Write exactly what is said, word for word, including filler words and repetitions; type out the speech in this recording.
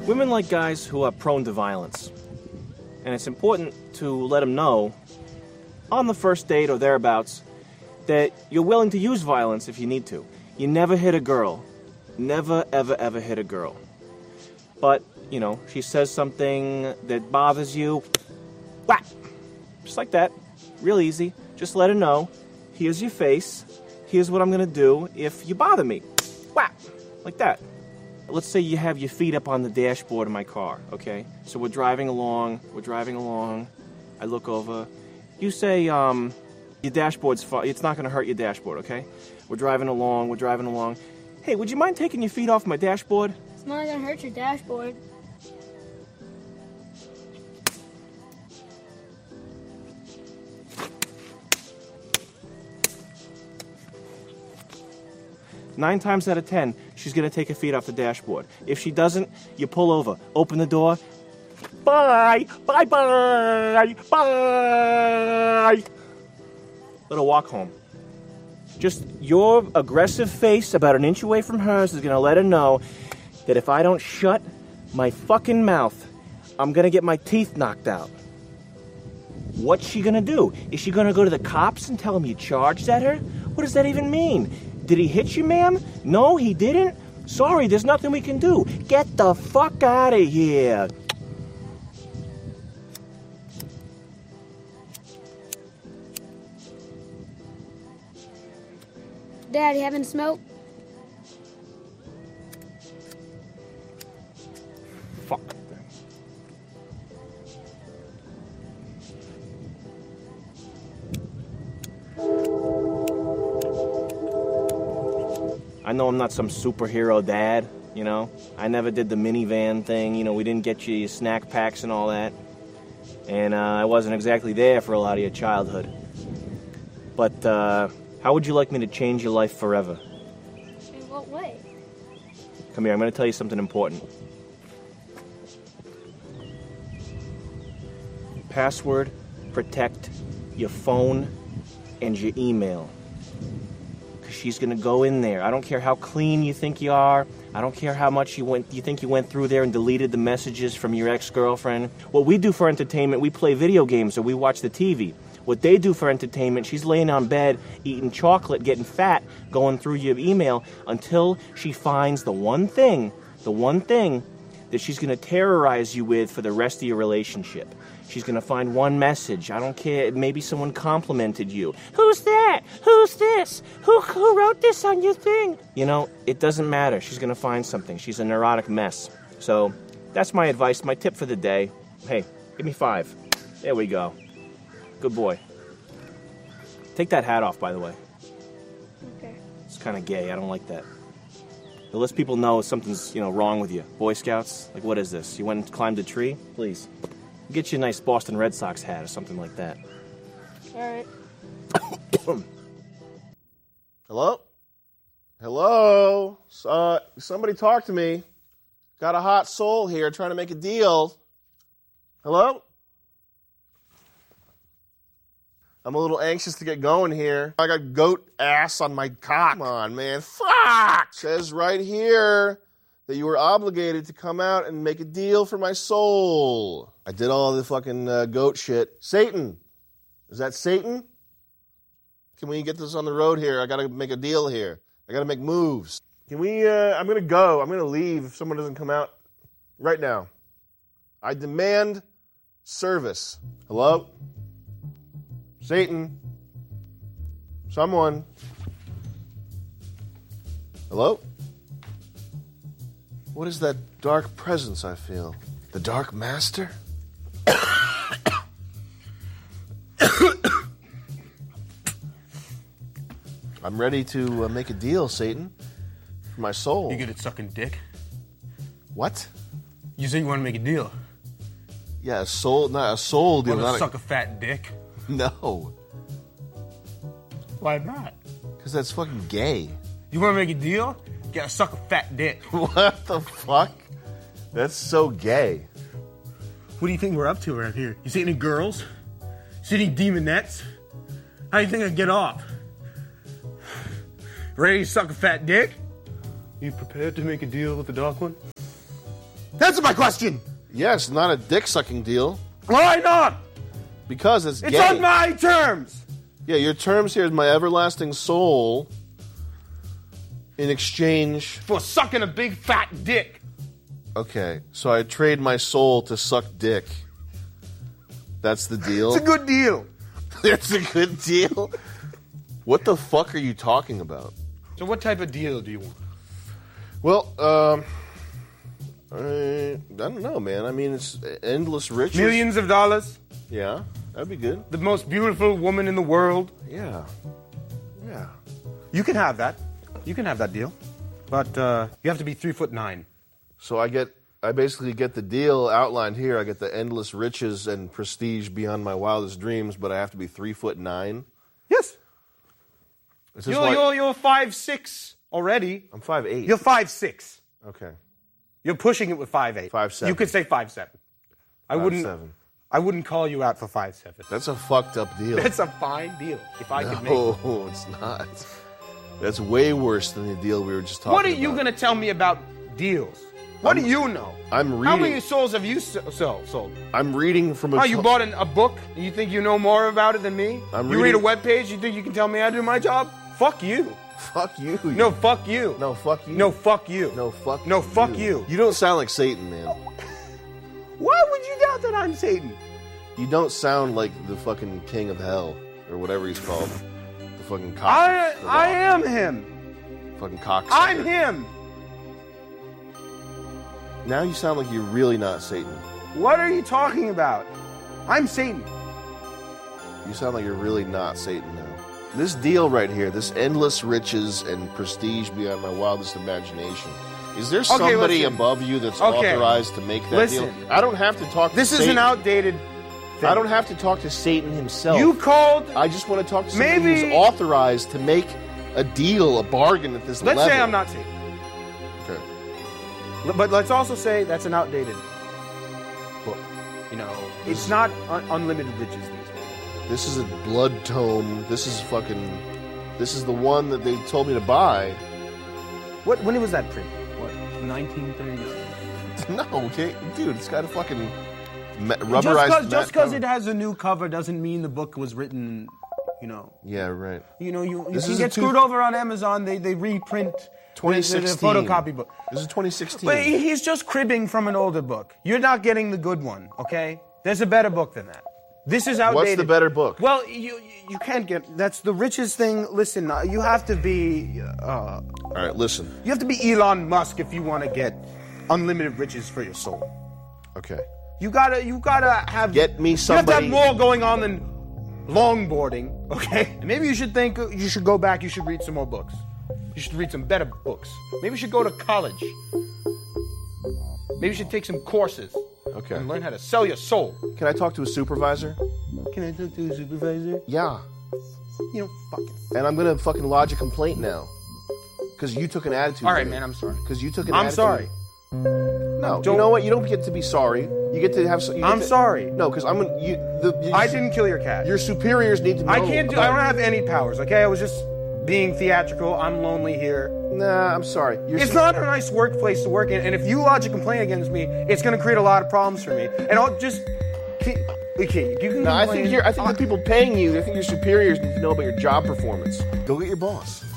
Women like guys who are prone to violence. And it's important to let them know, on the first date or thereabouts, that you're willing to use violence if you need to. You never hit a girl. Never, ever, ever hit a girl. But, you know, she says something that bothers you, whap! Just like that. Real easy. Just let her know, here's your face, here's what I'm gonna do if you bother me. Whap! Like that. Let's say you have your feet up on the dashboard of my car, okay? So we're driving along, we're driving along, I look over, you say, um, your dashboard's fine, it's not gonna hurt your dashboard, okay? We're driving along, we're driving along. Hey, would you mind taking your feet off my dashboard? It's not gonna hurt your dashboard. Nine times out of ten, she's gonna take her feet off the dashboard. If she doesn't, you pull over, open the door. Bye, bye, bye, bye. Let her walk home. Just your aggressive face about an inch away from hers is gonna let her know that if I don't shut my fucking mouth, I'm gonna get my teeth knocked out. What's she gonna do? Is she gonna go to the cops and tell them you charged at her? What does that even mean? Did he hit you, ma'am? No, he didn't? Sorry, there's nothing we can do. Get the fuck out of here. Dad, you having smoke? Fuck. I know I'm not some superhero dad, you know. I never did the minivan thing, you know, we didn't get you your snack packs and all that. And uh, I wasn't exactly there for a lot of your childhood. But uh, how would you like me to change your life forever? In what way? Come here, I'm going to tell you something important. Password protect your phone and your email. Because she's going to go in there. I don't care how clean you think you are. I don't care how much you went. You think you went through there and deleted the messages from your ex-girlfriend. What we do for entertainment, we play video games or we watch the T V. What they do for entertainment, she's laying on bed, eating chocolate, getting fat, going through your email until she finds the one thing, the one thing that she's going to terrorize you with for the rest of your relationship. She's going to find one message. I don't care. Maybe someone complimented you. Who's that? Who's this? Who, who wrote this on your thing? You know, it doesn't matter. She's going to find something. She's a neurotic mess. So that's my advice, my tip for the day. Hey, give me five. There we go. Good boy. Take that hat off, by the way. Okay. It's kind of gay. I don't like that. It lets people know something's, you know, wrong with you. Boy Scouts? Like, what is this? You went and climbed a tree? Please. Get you a nice Boston Red Sox hat or something like that. All right. Hello? Hello? Uh, somebody talk to me. Got a hot soul here trying to make a deal. Hello? I'm a little anxious to get going here. I got goat ass on my cock. Come on, man. Fuck! Says right here that you were obligated to come out and make a deal for my soul. I did all the fucking uh, goat shit. Satan! Is that Satan? Can we get this on the road here? I gotta make a deal here. I gotta make moves. Can we, uh, I'm gonna go. I'm gonna leave if someone doesn't come out right now. I demand service. Hello? Satan. Someone. Hello? What is that dark presence I feel? The Dark Master? I'm ready to uh, make a deal, Satan. For my soul. You good at sucking dick? What? You say you want to make a deal. Yeah, a soul, not a soul deal. Want Not to a, suck a fat dick? no. Why not? Because that's fucking gay. You want to make a deal? You gotta suck a fat dick. What the fuck? That's so gay. What do you think we're up to around here? You see any girls? You see any demonettes? How do you think I get off? Ready to suck a fat dick? You prepared to make a deal with the dark one? Answer my question. Yes, not a dick-sucking deal. Why not? Because it's, It's gay. on my terms. Yeah, your terms here is my everlasting soul in exchange. For sucking a big fat dick. Okay, so I trade my soul to suck dick. That's the deal? It's a good deal. That's a good deal? What the fuck are you talking about? So what type of deal do you want? Well, um... I, I don't know, man. I mean, it's endless riches. Millions of dollars? Yeah, that'd be good. The most beautiful woman in the world? Yeah. Yeah. You can have that. You can have that deal. But uh, you have to be three foot nine. So I get, I basically get the deal outlined here. I get the endless riches and prestige beyond my wildest dreams, but I have to be three foot nine. Yes. Is this You're, why- you're, you're five six already. I'm five eight. You're five six. Okay. You're pushing it with five eight. Five seven. You could say five seven. I Five wouldn't. seven. I wouldn't call you out for five seven. That's a fucked up deal. That's a fine deal. If I could make. No, it's not. That's way worse than the deal we were just talking What about. are you gonna tell me about deals? What I'm- do you know? I'm How many reading. souls have you so- so- sold? I'm reading from a. Oh, you to- bought an, a book? And you think you know more about it than me? I'm you read a reading- web page? You think you can tell me how to do my job? Fuck you. Fuck you. No, fuck you. No, fuck you. No, fuck you. No, fuck. No, fuck you. You don't sound like Satan, man. Why would you doubt that I'm Satan? You don't sound like the fucking king of hell or whatever he's called. The fucking cock. I the I rock. am him. Fucking cocksucker. I'm him. Now you sound like you're really not Satan. What are you talking about? I'm Satan. You sound like you're really not Satan now. This deal right here, this endless riches and prestige beyond my wildest imagination. Is there somebody listen. above you that's Okay. authorized to make that Listen. deal? I don't have to talk to This is Satan. an outdated thing. I don't have to talk to Satan himself. You called. I just want to talk to somebody Maybe- who's authorized to make a deal, a bargain at this Let's level. say I'm not Satan. Okay. L- But let's also say that's an outdated book. You know, it's not un- unlimited riches these days. This is a blood tome. This is fucking. This is the one that they told me to buy. What? When was that printed? What? nineteen thirty-nine. No, okay, dude, it's got a fucking ma- Just rubberized. because matte just because cover. it has a new cover doesn't mean the book was written. You know. Yeah, right. You know, you, you This can is a get two- screwed over on Amazon. They they reprint the- the, twenty the sixteen. photocopy book. This is twenty sixteen. But he- he's just cribbing from an older book. You're not getting the good one, okay? There's a better book than that. This is outdated. What's the better book? Well, you you- you can't get. That's the richest thing. Listen, uh, you have to be. Uh, All right, listen. you have to be Elon Musk if you want to get unlimited riches for your soul. Okay. You gotta you gotta have. Get me You have to somebody- have more going on than longboarding, okay? And maybe you should think. You should go back. You should read some more books. You should read some better books. Maybe you should go to college. Maybe you should take some courses. Okay. And learn how to sell your soul. Can I talk to a supervisor? Can I talk to a supervisor? Yeah. You know, fucking. And I'm gonna fucking lodge a complaint now. Because you took an attitude. All right, man, I'm sorry. Because you took an I'm attitude. sorry. No, you Don't- know what? You don't get to be sorry. You get to have. You get I'm to- sorry. No, because I'm gonna. You, the, you, I didn't kill your cat. Your superiors need to know. I can't do. I about- don't have any powers. Okay, I was just being theatrical. I'm lonely here. Nah, I'm sorry. You're It's su- not a nice workplace to work in, and if you lodge a complaint against me, it's going to create a lot of problems for me. And I'll just. Okay, you can. No, I complain. think here. I think the people paying you. I think your superiors need to know about your job performance. Go get your boss.